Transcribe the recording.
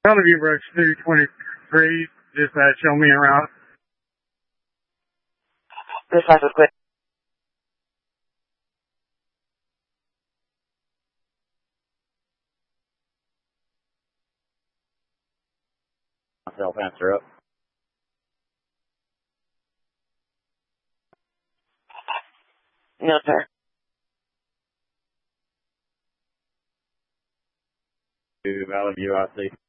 Bellevue Brooks 223, just show me around. This life is quick. Myself answer up. No, sir. To Valley View, I see.